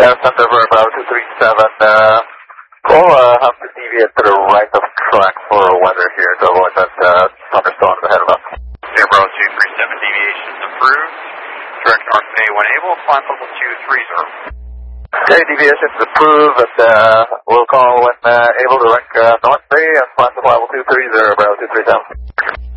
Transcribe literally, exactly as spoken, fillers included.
Yeah, Center for Bravo two three seven. Uh, we'll uh, have to deviate to the right of track for weather here to avoid that uh, thunderstorm ahead of us. Air Bravo two three seven, deviation approved. Direct north A one able, climb level two three zero. Okay, deviation is approved, and uh, we'll call when uh, able direct uh, north A and climb to level two three zero, Bravo two three seven.